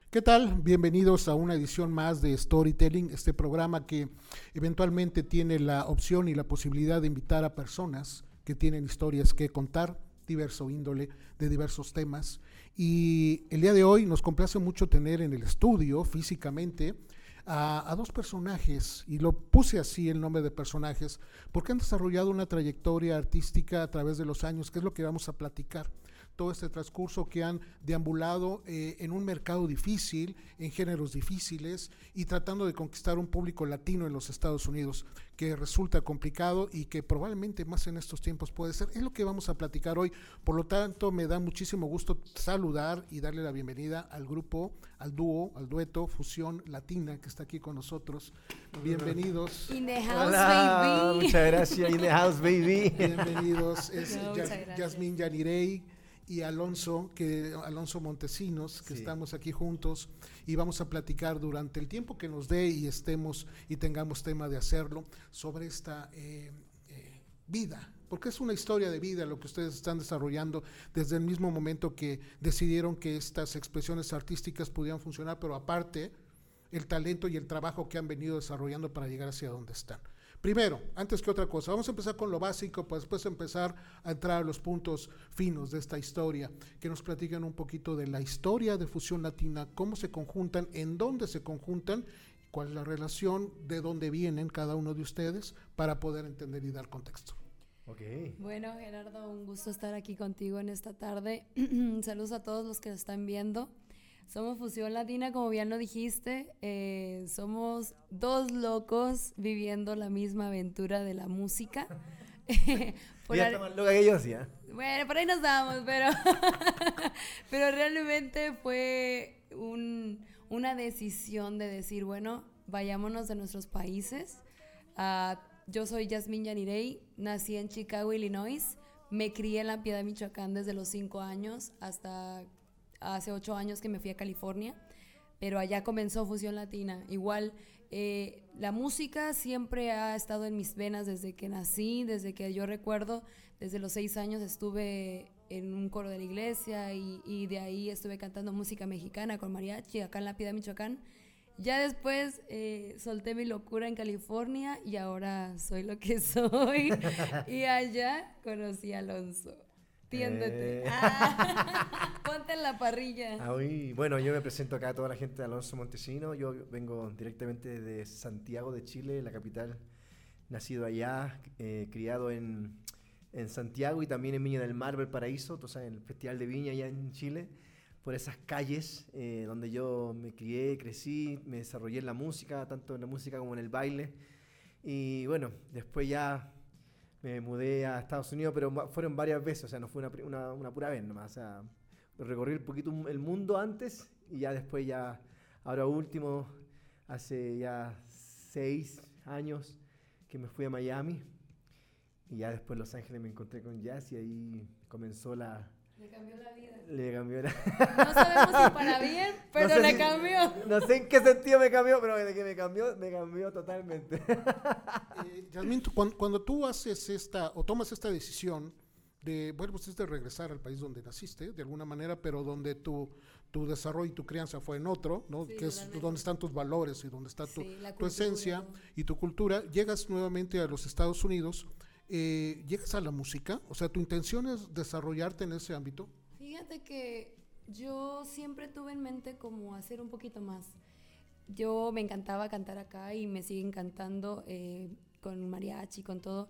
¿Qué tal? Bienvenidos a una edición más de Storytelling, este programa que eventualmente tiene la opción y la posibilidad de invitar a personas que tienen historias que contar, diverso índole, de diversos temas. Y el día de hoy nos complace mucho tener en el estudio físicamente a dos personajes, y lo puse así el nombre de personajes, porque han desarrollado una trayectoria artística a través de los años, que es lo que vamos a platicar. Todo este transcurso que han deambulado en un mercado difícil, en géneros difíciles y tratando de conquistar un público latino en los Estados Unidos, que resulta complicado y que probablemente más en estos tiempos puede ser. Es lo que vamos a platicar hoy. Por lo tanto, me da muchísimo gusto saludar y darle la bienvenida al grupo, al dúo, al dueto Fusión Latina que está aquí con nosotros. Bienvenidos. In the house, Hola, baby. muchas gracias, in the house, baby. Bienvenidos. Es No, muchas gracias. Yasmín Yanirey y Alonso Montesinos, que Sí. estamos aquí juntos y vamos a platicar durante el tiempo que nos dé y estemos y tengamos tema de hacerlo sobre esta vida, porque es una historia de vida lo que ustedes están desarrollando desde el mismo momento que decidieron que estas expresiones artísticas pudieran funcionar, pero aparte el talento y el trabajo que han venido desarrollando para llegar hacia donde están. Primero, antes que otra cosa, vamos a empezar con lo básico, para después empezar a entrar a los puntos finos de esta historia, que nos platican un poquito de la historia de Fusión Latina, cómo se conjuntan, en dónde se conjuntan, cuál es la relación, de dónde vienen cada uno de ustedes, para poder entender y dar contexto. Ok. Bueno, Gerardo, un gusto estar aquí contigo en esta tarde. Saludos a todos los que nos están viendo. Somos Fusión Latina, como bien lo dijiste. Somos dos locos viviendo la misma aventura de la música. Ya está más loca que yo, sí, ¿eh? Bueno, por ahí nos damos, pero, pero realmente fue una decisión de decir, bueno, vayámonos de nuestros países. Yo soy Yasmín Yanirey, nací en Chicago, Illinois. Me crié en La Piedad, Michoacán desde los 5 años hasta hace 8 años que me fui a California, pero allá comenzó Fusión Latina. Igual, la música siempre ha estado en mis venas desde que nací, desde que yo recuerdo. Desde los 6 años estuve en un coro de la iglesia y de ahí estuve cantando música mexicana con mariachi acá en La Piedad, Michoacán. Ya después solté mi locura en California y ahora soy lo que soy. Y allá conocí a Alonso. Tiéndete. Ponte en la parrilla. Bueno, yo me presento acá a toda la gente de Alonso Montesinos. Yo vengo directamente de Santiago de Chile, la capital. Nacido allá, criado en Santiago y también en Viña del Mar, Valparaíso, entonces en el Festival de Viña allá en Chile. Por esas calles donde yo me crié, crecí, me desarrollé en la música, tanto en la música como en el baile. Y bueno, después ya me mudé a Estados Unidos, pero fueron varias veces, o sea, no fue una pura vez nomás. O sea, recorrí un poquito el mundo antes y ya después ya, ahora último, hace ya 6 años que me fui a Miami y ya después en Los Ángeles me encontré con Jazz y ahí comenzó la... Le cambió la vida. Le cambió la... No sabemos si para bien, pero No sé le cambió. No sé en qué sentido me cambió, pero de que me cambió totalmente. Yasmín, cuando tú haces o tomas esta decisión de, bueno, pues es de regresar al país donde naciste, de alguna manera, pero donde tu desarrollo y tu crianza fue en otro, ¿no? Sí, Que es totalmente. donde están tus valores y donde está Sí, la tu cultura, esencia ¿no? y tu cultura. Llegas nuevamente a los Estados Unidos, llegas a la música, o sea, tu intención es desarrollarte en ese ámbito. Fíjate que yo siempre tuve en mente como hacer un poquito más. Yo me encantaba cantar acá y me sigue encantando con mariachi, con todo,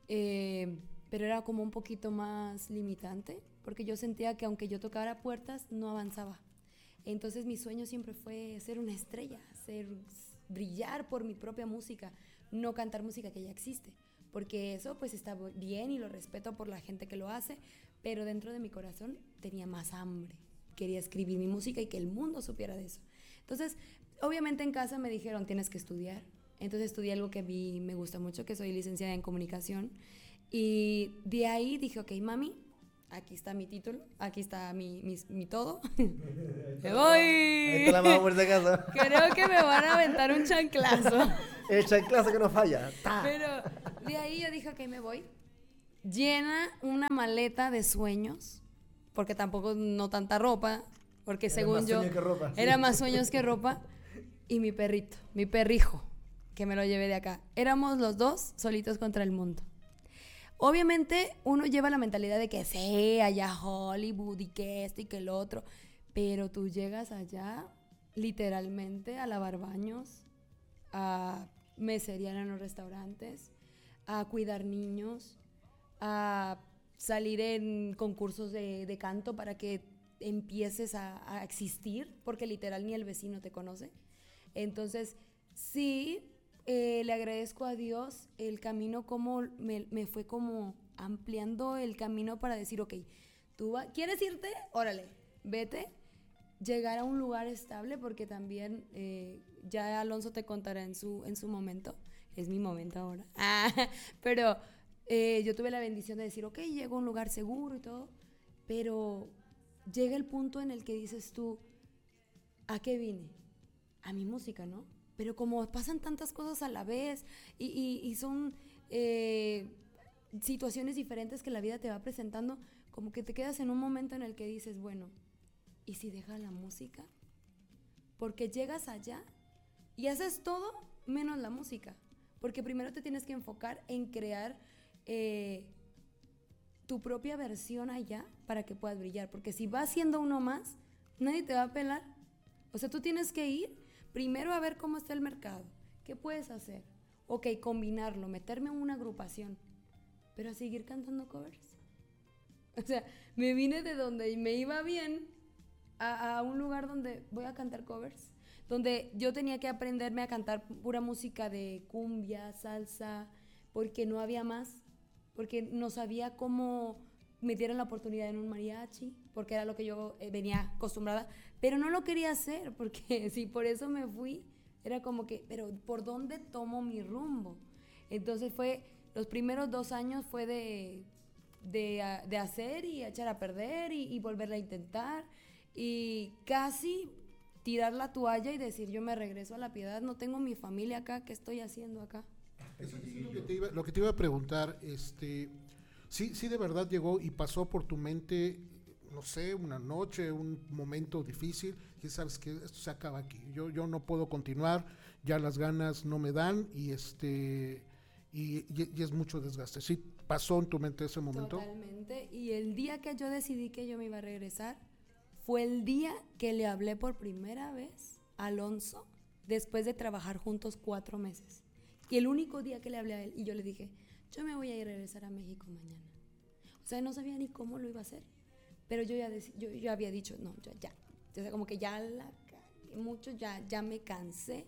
pero era como un poquito más limitante porque yo sentía que aunque yo tocara puertas no avanzaba. Entonces mi sueño siempre fue ser una estrella, brillar por mi propia música, no cantar música que ya existe, porque eso pues está bien y lo respeto por la gente que lo hace, pero dentro de mi corazón tenía más hambre. Quería escribir mi música y que el mundo supiera de eso. Entonces, obviamente en casa me dijeron, tienes que estudiar. Entonces estudié algo que a mí me gusta mucho, que soy licenciada en comunicación. Y de ahí dije, ok, mami, aquí está mi título, aquí está mi todo. ¡Me voy! Ahí está la mamá por si acaso. Creo que me van a aventar un chanclazo. El chanclazo que no falla. ¡Ta! Pero de ahí yo dije, ok, me voy. Llena una maleta de sueños, porque tampoco no tanta ropa, porque Era según más yo sueño que ropa. era más sueños que ropa, y mi perrito, mi perrijo, que me lo llevé de acá. Éramos los dos solitos contra el mundo. Obviamente uno lleva la mentalidad de que sí, allá Hollywood y que esto y que el otro, pero tú llegas allá literalmente a lavar baños, a meserear en los restaurantes, a cuidar niños, a salir en concursos de canto para que empieces a existir, porque literal ni el vecino te conoce. Entonces, sí, le agradezco a Dios el camino, como me fue como ampliando el camino para decir, ok, ¿quieres irte? Órale, vete. Llegar a un lugar estable, porque también ya Alonso te contará en su momento. Es mi momento ahora. Pero yo tuve la bendición de decir, ok, llego a un lugar seguro y todo, pero llega el punto en el que dices tú, ¿a qué vine? A mi música, ¿no? Pero como pasan tantas cosas a la vez y son situaciones diferentes que la vida te va presentando, como que te quedas en un momento en el que dices, bueno, ¿y si dejas la música? Porque llegas allá y haces todo menos la música. Porque primero te tienes que enfocar en crear tu propia versión allá para que puedas brillar. Porque si vas siendo uno más, nadie te va a pelar. O sea, tú tienes que ir primero a ver cómo está el mercado. ¿Qué puedes hacer? Ok, combinarlo, meterme en una agrupación, pero a seguir cantando covers. O sea, me vine de donde me iba bien a un lugar donde voy a cantar covers, donde yo tenía que aprenderme a cantar pura música de cumbia, salsa, porque no había más, porque no sabía cómo me dieran la oportunidad en un mariachi, porque era lo que yo venía acostumbrada, pero no lo quería hacer, porque sí, por eso me fui, era como que, pero ¿por dónde tomo mi rumbo? Entonces los primeros 2 años fue de hacer y echar a perder y volverla a intentar, y casi tirar la toalla y decir, yo me regreso a La Piedad, no tengo mi familia acá, ¿qué estoy haciendo acá? Eso es lo que te iba a preguntar, sí de verdad llegó y pasó por tu mente, no sé, una noche, un momento difícil, y sabes que esto se acaba aquí, yo no puedo continuar, ya las ganas no me dan, y es mucho desgaste. ¿Sí pasó en tu mente ese momento? Totalmente, y el día que yo decidí que yo me iba a regresar, fue el día que le hablé por primera vez a Alonso, después de trabajar juntos 4 meses. Y el único día que le hablé a él, y yo le dije, yo me voy a ir a regresar a México mañana. O sea, no sabía ni cómo lo iba a hacer, pero yo ya había dicho, no, ya. O sea, como que ya la cagué mucho, ya me cansé,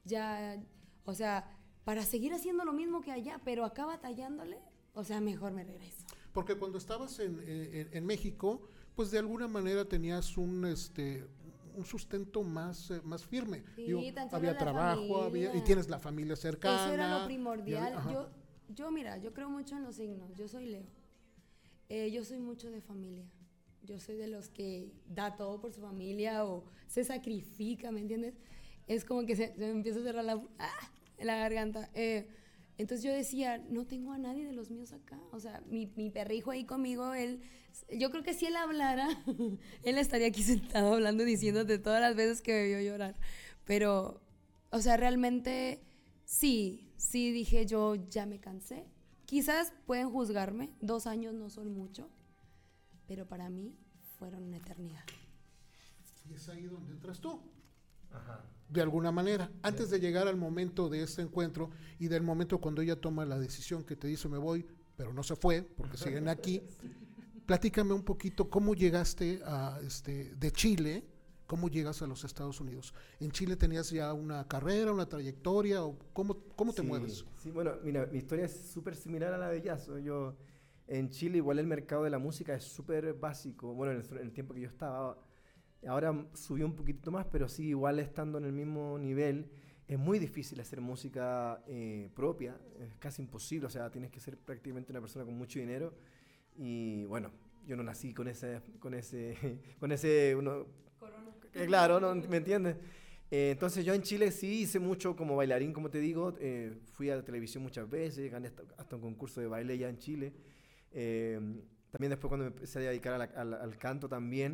o sea, para seguir haciendo lo mismo que allá, pero acá batallándole, o sea, mejor me regreso. Porque cuando estabas en México, pues de alguna manera tenías un sustento más firme. Sí, Digo, tan solo había la trabajo, familia. y tienes la familia cercana. Eso era lo primordial. Ajá. Mira, yo creo mucho en los signos. Yo soy Leo. Yo soy mucho de familia. Yo soy de los que da todo por su familia o se sacrifica, ¿me entiendes? Es como que se me empieza a cerrar la garganta. Entonces yo decía, no tengo a nadie de los míos acá. O sea, mi perrijo ahí conmigo, yo creo que si él hablara, él estaría aquí sentado hablando, diciéndote todas las veces que me vio llorar. Pero, o sea, realmente sí dije, yo ya me cansé. Quizás pueden juzgarme, 2 años no son mucho, pero para mí fueron una eternidad. Y es ahí donde entras tú. Ajá. De alguna manera, antes de llegar al momento de este encuentro y del momento cuando ella toma la decisión que te dice me voy, pero no se fue porque siguen aquí, platícame un poquito cómo llegaste de Chile, cómo llegas a los Estados Unidos. ¿En Chile tenías ya una carrera, una trayectoria o cómo te mueves? Sí, bueno, mira, mi historia es súper similar a la de Yaso. Yo en Chile igual el mercado de la música es súper básico, bueno, en el tiempo que yo estaba. Ahora subió un poquito más, pero sí, igual estando en el mismo nivel, es muy difícil hacer música propia, es casi imposible, o sea, tienes que ser prácticamente una persona con mucho dinero, y bueno, yo no nací con ese claro, ¿no? ¿Me entiendes? Entonces yo en Chile sí hice mucho como bailarín, como te digo, fui a la televisión muchas veces, gané hasta un concurso de baile ya en Chile, también después cuando me empecé a dedicar al canto también.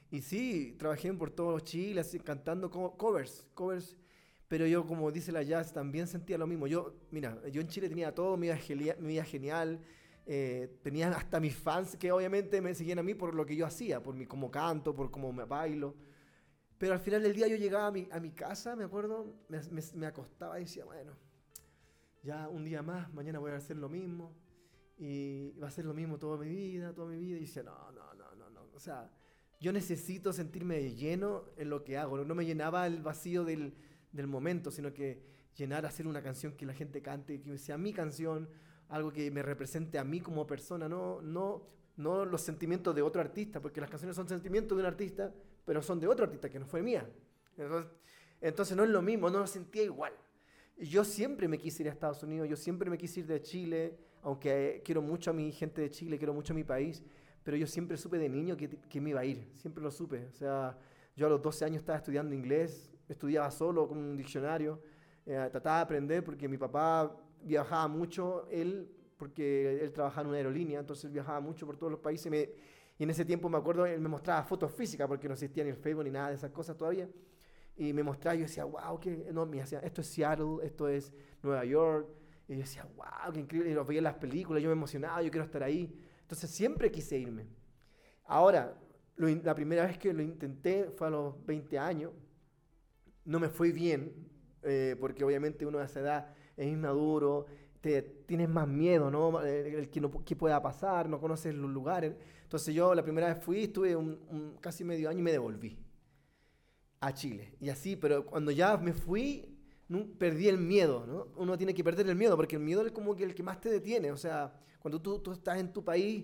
Y sí, trabajé por todo Chile, así, cantando covers. Pero yo, como dice la Jazz, también sentía lo mismo. Mira, yo en Chile tenía todo, mi vida genial. Tenía hasta mis fans que obviamente me seguían a mí por lo que yo hacía, por mi cómo canto, por cómo me bailo. Pero al final del día yo llegaba a mi casa, me acuerdo, me acostaba y decía, bueno, ya un día más, mañana voy a hacer lo mismo. Y va a ser lo mismo toda mi vida. Y decía, no. O sea, yo necesito sentirme lleno en lo que hago. No me llenaba el vacío del momento, sino que hacer una canción que la gente cante, que sea mi canción, algo que me represente a mí como persona, no los sentimientos de otro artista, porque las canciones son sentimientos de un artista, pero son de otro artista que no fue mía. Entonces no es lo mismo, no lo sentía igual. Y yo siempre me quise ir a Estados Unidos, yo siempre me quise ir de Chile, aunque quiero mucho a mi gente de Chile, quiero mucho a mi país, pero yo siempre supe de niño que me iba a ir, siempre lo supe. O sea, yo a los 12 años estaba estudiando inglés, estudiaba solo con un diccionario, trataba de aprender porque mi papá viajaba mucho, porque él trabajaba en una aerolínea, entonces viajaba mucho por todos los países. Y en ese tiempo me acuerdo, él me mostraba fotos físicas, porque no existía ni el Facebook ni nada de esas cosas todavía. Y me mostraba, y yo decía, wow, me decía, esto es Seattle, esto es Nueva York. Y yo decía, wow, qué increíble. Y lo veía en las películas, yo me emocionaba, yo quiero estar ahí. Entonces siempre quise irme. Ahora, la primera vez que lo intenté fue a los 20 años. No me fue bien, porque obviamente uno a esa edad es inmaduro, tienes más miedo, ¿no? ¿Qué pueda pasar? No conoces los lugares. Entonces yo la primera vez fui, estuve casi medio año y me devolví a Chile. Y así, pero cuando ya me fui, perdí el miedo, ¿no? Uno tiene que perder el miedo, porque el miedo es como que el que más te detiene. O sea, cuando tú estás en tu país,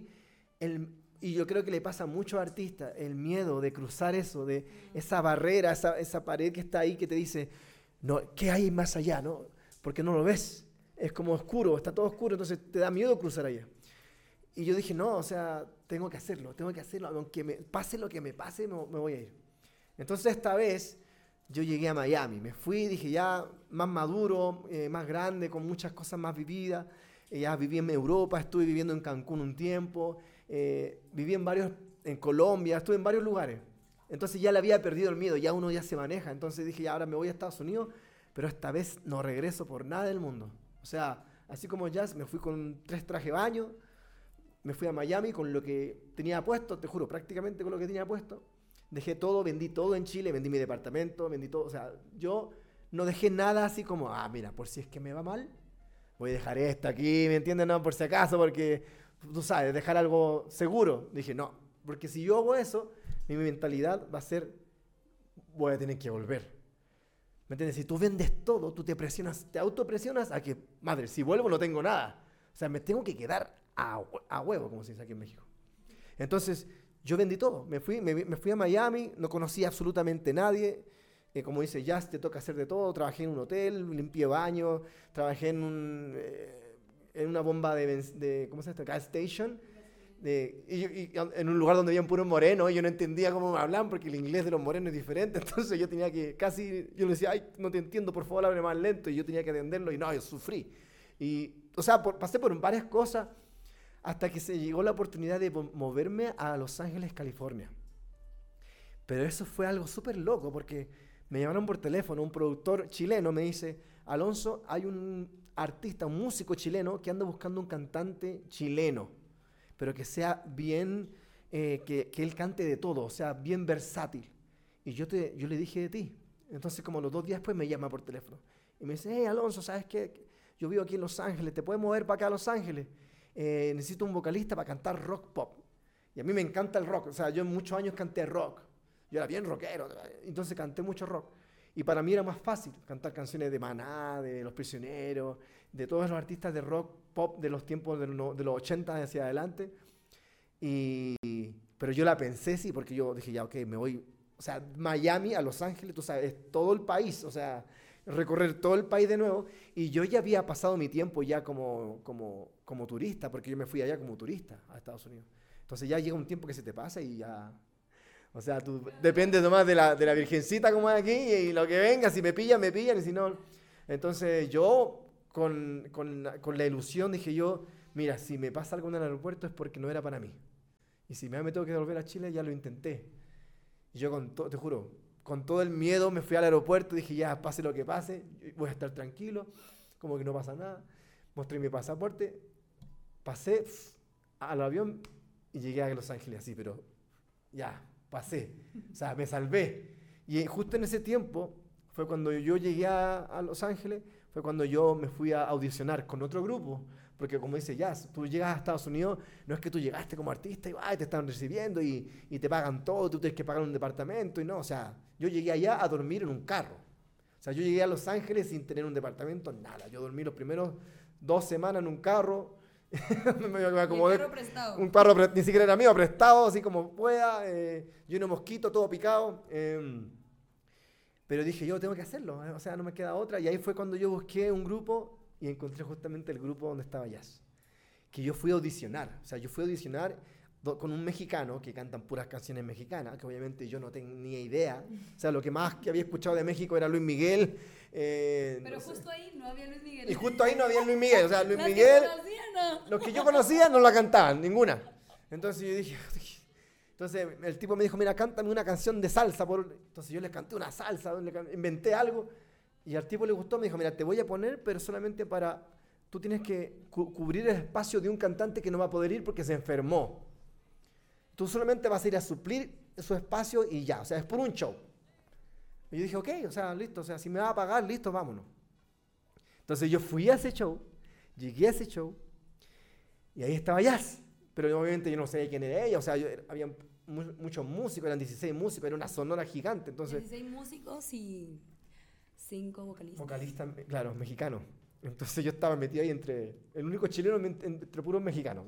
y yo creo que le pasa a muchos artistas, el miedo de cruzar eso, de esa barrera, esa pared que está ahí que te dice, no, ¿qué hay más allá? ¿No? Porque no lo ves. Es como oscuro, está todo oscuro, entonces te da miedo cruzar allá. Y yo dije, no, o sea, tengo que hacerlo, aunque me pase lo que me pase, me voy a ir. Entonces esta vez yo llegué a Miami, me fui, dije ya más maduro, más grande, con muchas cosas más vividas. Ya viví en Europa, estuve viviendo en Cancún un tiempo, viví en Colombia, estuve en varios lugares. Entonces ya le había perdido el miedo, ya uno ya se maneja. Entonces dije, ya ahora me voy a Estados Unidos, pero esta vez no regreso por nada del mundo. O sea, así como Jazz, me fui con 3 trajes de baño, me fui a Miami con lo que tenía puesto, te juro, prácticamente con lo que tenía puesto. Dejé todo, vendí todo en Chile, vendí mi departamento, vendí todo. O sea, yo no dejé nada así como, mira, por si es que me va mal, voy a dejar esto aquí, ¿me entiendes? No, por si acaso, porque tú sabes, dejar algo seguro. Dije, no, porque si yo hago eso, mi mentalidad va a ser, voy a tener que volver. ¿Me entiendes? Si tú vendes todo, tú te autopresionas a que, madre, si vuelvo no tengo nada. O sea, me tengo que quedar a huevo, como se dice aquí en México. Entonces, yo vendí todo. Me fui a Miami, no conocí absolutamente nadie. Como dice Jazz, te toca hacer de todo. Trabajé en un hotel, limpié baños, trabajé en una bomba de ¿cómo se llama? Gas station. Y en un lugar donde había un puro moreno, y yo no entendía cómo me hablaban porque el inglés de los morenos es diferente. Entonces yo tenía que yo le decía, ay, no te entiendo, por favor, hable más lento. Y yo tenía que atenderlo y no, yo sufrí. O sea, pasé por varias cosas hasta que se llegó la oportunidad de moverme a Los Ángeles, California. Pero eso fue algo súper loco porque me llamaron por teléfono, un productor chileno me dice, Alonso, hay un artista, un músico chileno que anda buscando un cantante chileno, pero que sea bien, que él cante de todo, o sea, bien versátil. Y yo le dije de ti. Entonces, como los 2 días después me llama por teléfono. Y me dice, hey, Alonso, ¿sabes qué? Yo vivo aquí en Los Ángeles, ¿te puedes mover para acá a Los Ángeles? Necesito un vocalista para cantar rock pop. Y a mí me encanta el rock, o sea, yo en muchos años canté rock. Yo era bien rockero, entonces canté mucho rock. Y para mí era más fácil cantar canciones de Maná, de Los Prisioneros, de todos los artistas de rock pop de los tiempos de los 80 hacia adelante. Pero yo la pensé, sí, porque yo dije, ya, ok, me voy. O sea, Miami a Los Ángeles, tú sabes, es todo el país, o sea, recorrer todo el país de nuevo. Y yo ya había pasado mi tiempo ya como turista, porque yo me fui allá como turista a Estados Unidos. Entonces ya llega un tiempo que se te pasa y ya... O sea, tú dependes nomás de la virgencita como es aquí y lo que venga, si me pillan, y si no... Entonces yo, con la ilusión, dije yo, mira, si me pasa algo en el aeropuerto es porque no era para mí. Y si me tengo que volver a Chile, ya lo intenté. Y yo te juro, con todo el miedo me fui al aeropuerto, dije ya, pase lo que pase, voy a estar tranquilo, como que no pasa nada. Mostré mi pasaporte, pasé al avión y llegué a Los Ángeles así, pero ya, pasé, o sea, me salvé. Y justo en ese tiempo fue cuando yo llegué a Los Ángeles, fue cuando yo me fui a audicionar con otro grupo, porque como dice Jazz, tú llegas a Estados Unidos, no es que tú llegaste como artista y te están recibiendo y te pagan todo, tú tienes que pagar un departamento y no, o sea, yo llegué allá a dormir en un carro. O sea, yo llegué a Los Ángeles sin tener un departamento, nada. Yo dormí los primeros 2 semanas en un carro. Me acomodé. Un carro prestado. Un carro ni siquiera era mío, prestado, así como pueda. Lleno de mosquitos, todo picado. Pero dije, yo tengo que hacerlo. O sea, no me queda otra. Y ahí fue cuando yo busqué un grupo y encontré justamente el grupo donde estaba Jazz. Que yo fui a audicionar. O sea, yo fui a audicionar con un mexicano que cantan puras canciones mexicanas, que obviamente yo no tenía idea. O sea, lo que más que había escuchado de México era Luis Miguel. Pero justo ahí no había Luis Miguel. Y justo ahí no había Luis Miguel. O sea, Luis Las Miguel, que conocía, no. los que yo conocía no la cantaban, ninguna. Entonces yo dije... Entonces el tipo me dijo, mira, cántame una canción de salsa. Entonces yo le canté una salsa, inventé algo. Y al tipo le gustó, me dijo, mira, te voy a poner, pero solamente para... Tú tienes que cubrir el espacio de un cantante que no va a poder ir porque se enfermó. Tú solamente vas a ir a suplir su espacio y ya, o sea, es por un show. Y yo dije, ok, o sea, listo, o sea, si me va a pagar, listo, vámonos. Entonces yo fui a ese show, llegué a ese show, y ahí estaba Jazz. Pero obviamente yo no sabía quién era ella, o sea, había muchos músicos, eran 16 músicos, era una sonora gigante, entonces... 16 músicos y 5 vocalistas. Vocalistas, claro, mexicanos. Entonces yo estaba metido ahí el único chileno entre puros mexicanos.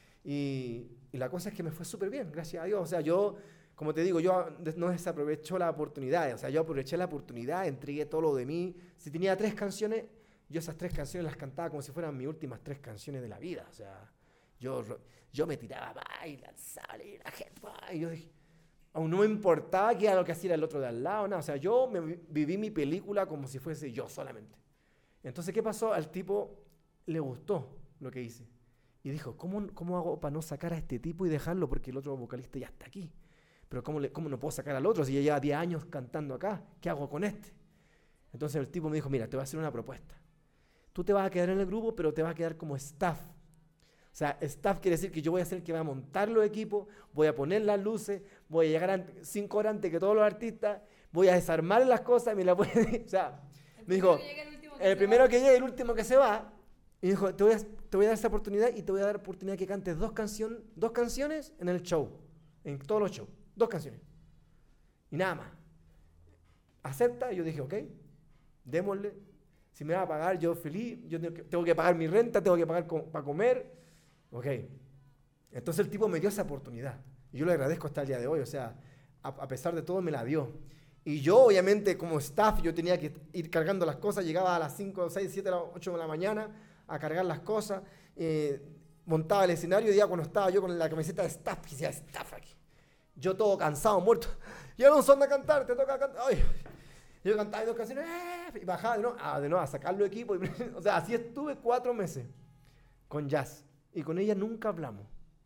Y la cosa es que me fue súper bien, gracias a Dios. O sea, yo, como te digo, yo no desaproveché la oportunidad. O sea, yo aproveché la oportunidad, entregué todo lo de mí. Si tenía 3 canciones, yo esas 3 canciones las cantaba como si fueran mis últimas 3 canciones de la vida. O sea, yo me tiraba bailar, salir, la gente, y yo dije, aún no me importaba qué era lo que hacía el otro de al lado, nada. O sea, yo viví mi película como si fuese yo solamente. Entonces, ¿qué pasó? Al tipo le gustó lo que hice. Y dijo, ¿cómo hago para no sacar a este tipo y dejarlo? Porque el otro vocalista ya está aquí. Pero ¿cómo no puedo sacar al otro si ya lleva 10 años cantando acá? ¿Qué hago con este? Entonces el tipo me dijo, mira, te voy a hacer una propuesta. Tú te vas a quedar en el grupo, pero te vas a quedar como staff. O sea, staff quiere decir que yo voy a ser el que va a montar los equipos, voy a poner las luces, voy a llegar 5 horas antes que todos los artistas, voy a desarmar las cosas, me la voy a... O sea, me dijo, el primero que llegue, el último que se va. Y dijo, te voy a dar esta oportunidad y te voy a dar la oportunidad que cantes 2 canciones en el show, en todos los shows, 2 canciones. Y nada más. ¿Acepta? Y yo dije, ok, démosle. Si me va a pagar, yo feliz, yo tengo que pagar mi renta, tengo que pagar para comer. Ok. Entonces el tipo me dio esa oportunidad. Y yo le agradezco hasta el día de hoy, o sea, a pesar de todo me la dio. Y yo, obviamente, como staff, yo tenía que ir cargando las cosas, llegaba a las 5, 6, 7, 8 de la mañana a cargar las cosas, montaba el escenario y ya cuando estaba yo con la camiseta de staff, que decía staff aquí, yo todo cansado, muerto, y Alonso anda a cantar, te toca cantar, ay. Yo cantaba 2 canciones, y bajaba de nuevo a sacar los equipos, o sea, así estuve 4 meses con Jazz, y con ella nunca hablamos,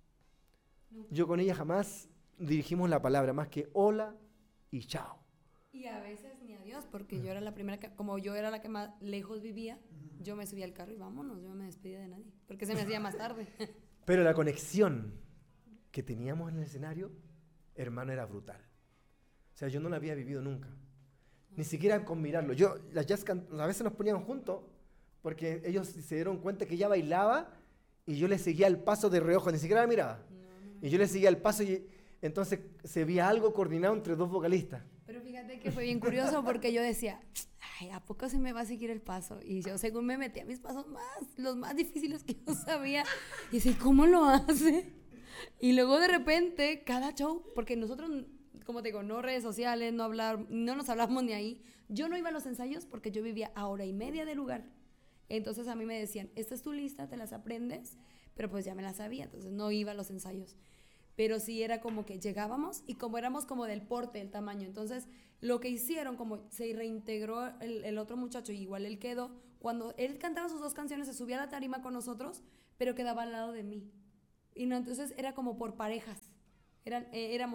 yo con ella jamás dirigimos la palabra, más que hola y chao. Y a veces ni adiós, porque yo era la primera como yo era la que más lejos vivía, yo me subía al carro y vámonos, yo no me despedía de nadie, porque se me hacía más tarde. Pero la conexión que teníamos en el escenario, hermano, era brutal. O sea, yo no la había vivido nunca. Ni siquiera con mirarlo. Las Jazz a veces nos ponían juntos, porque ellos se dieron cuenta que ella bailaba y yo le seguía el paso de reojo, ni siquiera la miraba. Y yo le seguía el paso y entonces se veía algo coordinado entre 2 vocalistas. Pero fíjate que fue bien curioso porque yo decía, ay, ¿a poco se me va a seguir el paso? Y yo según me metía mis pasos los más difíciles que yo sabía. Y decía, ¿cómo lo hace? Y luego de repente, cada show, porque nosotros, como te digo, no redes sociales, no nos hablamos ni ahí. Yo no iba a los ensayos porque yo vivía a 1:30 del lugar. Entonces a mí me decían, esta es tu lista, te las aprendes, pero pues ya me las sabía, entonces no iba a los ensayos. Pero sí era como que llegábamos y como éramos como del porte, del tamaño, entonces lo que hicieron, como se reintegró el otro muchacho, y igual él quedó, cuando él cantaba sus 2 canciones se subía a la tarima con nosotros, pero quedaba al lado de mí. Y no, entonces era como por parejas, éramos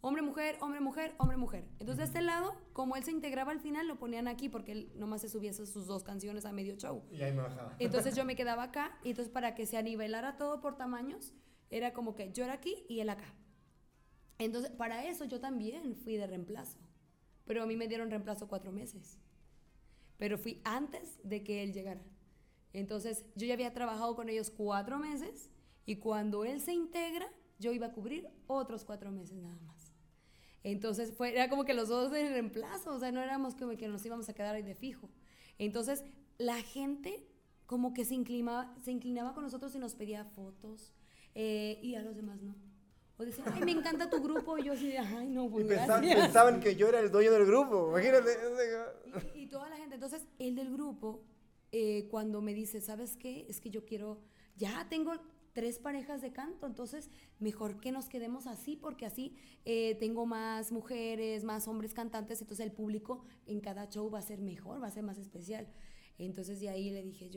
hombre, mujer, hombre, mujer, hombre, mujer. Entonces, de este lado, como él se integraba al final, lo ponían aquí porque él nomás se subía sus 2 canciones a medio show. Y ahí me bajaba. Entonces, yo me quedaba acá, y entonces para que se anivelara todo por tamaños, era como que yo era aquí y él acá. Entonces, para eso yo también fui de reemplazo. Pero a mí me dieron reemplazo 4 meses. Pero fui antes de que él llegara. Entonces, yo ya había trabajado con ellos 4 meses y cuando él se integra, yo iba a cubrir otros 4 meses nada más. Entonces, era como que los dos de reemplazo, o sea, no éramos como que nos íbamos a quedar ahí de fijo. Entonces, la gente como que se inclinaba con nosotros y nos pedía fotos y a los demás no. O decían, ay, me encanta tu grupo, y yo así de, ay, no, pues Y gracias. pensaban que yo era el dueño del grupo, imagínate. Y toda la gente, entonces, el del grupo, cuando me dice, ¿sabes qué? Es que yo quiero, ya tengo 3 parejas de canto, entonces mejor que nos quedemos así, porque así tengo más mujeres, más hombres cantantes, entonces el público en cada show va a ser mejor, va a ser más especial. Entonces de ahí le dije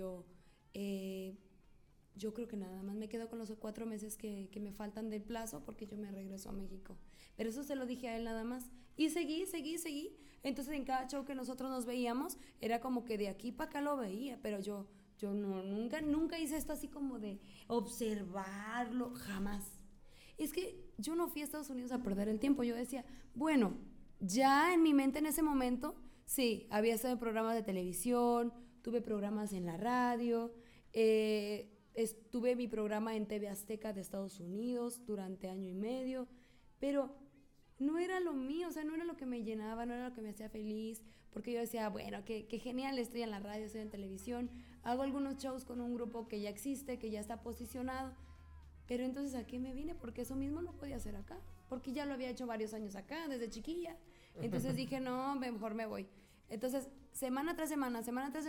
yo creo que nada más me quedo con los 4 meses que me faltan del plazo porque yo me regreso a México. Pero eso se lo dije a él nada más. Y seguí. Entonces en cada show que nosotros nos veíamos era como que de aquí para acá lo veía, pero yo no, nunca hice esto así como de observarlo, jamás. Es que yo no fui a Estados Unidos a perder el tiempo. Yo decía, bueno, ya en mi mente en ese momento, sí, había estado en programas de televisión, tuve programas en la radio, tuve mi programa en TV Azteca de Estados Unidos durante 1 año y medio, pero no era lo mío, o sea, no era lo que me llenaba, no era lo que me hacía feliz, porque yo decía, bueno, qué genial, estoy en la radio, estoy en televisión, hago algunos shows con un grupo que ya existe, que ya está posicionado, pero entonces ¿a qué me vine? Porque eso mismo lo podía hacer acá, porque ya lo había hecho varios años acá, desde chiquilla. Entonces dije, no, mejor me voy. Entonces, semana tras semana,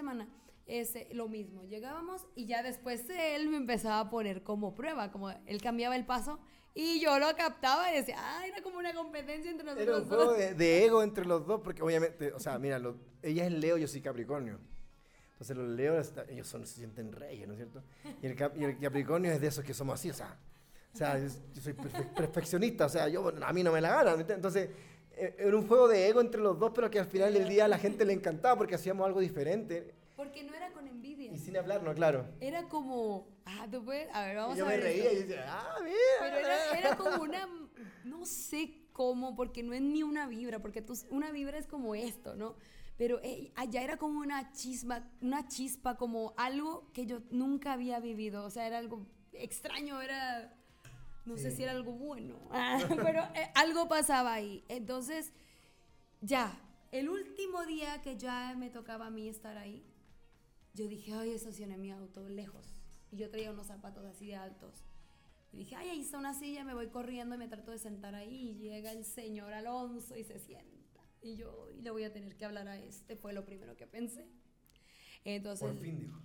lo mismo. Llegábamos y ya después él me empezaba a poner como prueba, como él cambiaba el paso y yo lo captaba y decía, era como una competencia entre nosotros. Era un juego de ego entre los dos, porque obviamente, o sea, mira, ella es Leo, yo soy Capricornio. Entonces los Leos, ellos se sienten reyes, ¿no es cierto? Y el Capricornio es de esos que somos así, o sea yo soy perfeccionista, o sea, a mí no me la gana. Entonces, era un juego de ego entre los dos, pero que al final del día a la gente le encantaba porque hacíamos algo diferente. Porque no era con envidia. Y sin hablar, no, claro. Era como, tú puedes, a ver, vamos y yo a ver. Yo me reía esto. y decía, mira. Pero era como una, no sé cómo, porque no es ni una vibra, porque una vibra es como esto, ¿no? Pero allá era como una chispa, como algo que yo nunca había vivido. O sea, era algo extraño, no sé si era algo bueno, pero algo pasaba ahí. Entonces, ya, el último día que ya me tocaba a mí estar ahí, yo dije, ay, estacioné mi auto lejos. Y yo traía unos zapatos así de altos. Y dije, ay, ahí está una silla, me voy corriendo y me trato de sentar ahí. Y llega el señor Alonso y se sienta. Y le voy a tener que hablar a fue lo primero que pensé. Entonces, por fin, dijo.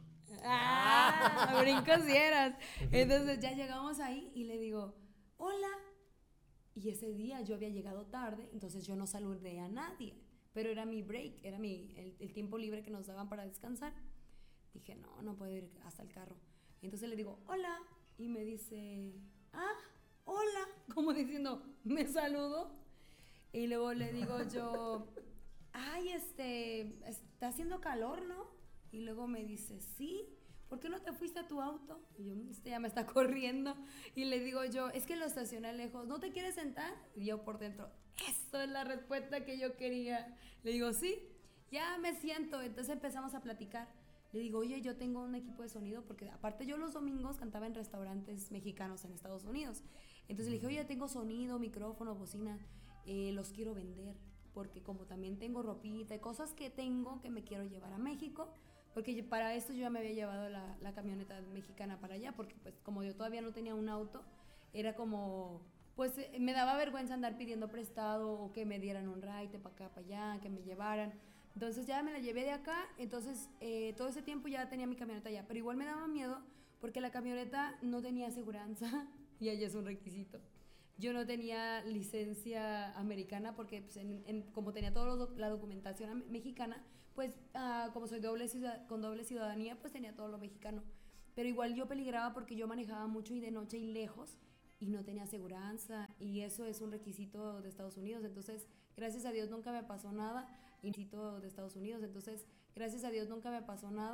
Brincos y eras. Entonces ya llegamos ahí y le digo, hola. Y ese día yo había llegado tarde, entonces yo no saludé a nadie. Pero era mi break, era el tiempo libre que nos daban para descansar. Dije, no puedo ir hasta el carro. Entonces le digo, hola. Y me dice, hola. Como diciendo, me saludo. Y luego le digo yo, ay, está haciendo calor, ¿no? Y luego me dice, sí, ¿por qué no te fuiste a tu auto? Y yo, ya me está corriendo. Y le digo yo, es que lo estacioné lejos, ¿no te quieres sentar? Y yo por dentro, eso es la respuesta que yo quería. Le digo, sí, ya me siento. Entonces empezamos a platicar. Le digo, oye, yo tengo un equipo de sonido, porque aparte yo los domingos cantaba en restaurantes mexicanos en Estados Unidos. Entonces le dije, oye, tengo sonido, micrófono, bocina, los quiero vender, porque como también tengo ropita y cosas que tengo que me quiero llevar a México, porque para esto yo ya me había llevado la camioneta mexicana para allá, porque pues como yo todavía no tenía un auto, era como, pues me daba vergüenza andar pidiendo prestado o que me dieran un ride para acá, para allá, que me llevaran. Entonces ya me la llevé de acá, entonces todo ese tiempo ya tenía mi camioneta allá, pero igual me daba miedo porque la camioneta no tenía aseguranza y allá es un requisito. Yo no tenía licencia americana porque pues, como tenía toda la documentación mexicana, pues como soy con doble ciudadanía, pues tenía todo lo mexicano. Pero igual yo peligraba porque yo manejaba mucho y de noche y lejos, y no tenía aseguranza y eso es un requisito de Estados Unidos. Entonces, gracias a Dios nunca me pasó nada. Requisito de Estados Unidos. Entonces, gracias a Dios nunca me pasó nada.